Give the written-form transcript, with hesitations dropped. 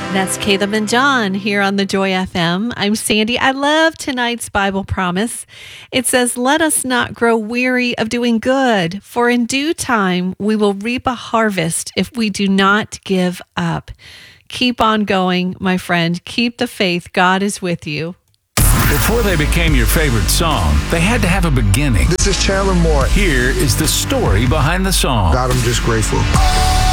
That's Caleb and John here on the Joy FM. I'm Sandy. I love tonight's Bible promise. It says, "Let us not grow weary of doing good, for in due time we will reap a harvest if we do not give up." Keep on going, my friend. Keep the faith. God is with you. Before they became your favorite song, they had to have a beginning. This is Chandler Moore. Here is the story behind the song. God, I'm just grateful.